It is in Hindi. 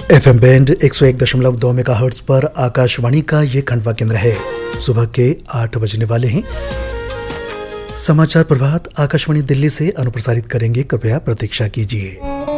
एफएम बैंड 101.2 मेगाहर्ट्ज पर आकाशवाणी का ये खंडवा केंद्र है। सुबह के 8 बजने वाले हैं। समाचार प्रभात आकाशवाणी दिल्ली से अनुप्रसारित करेंगे, कृपया प्रतीक्षा कीजिए।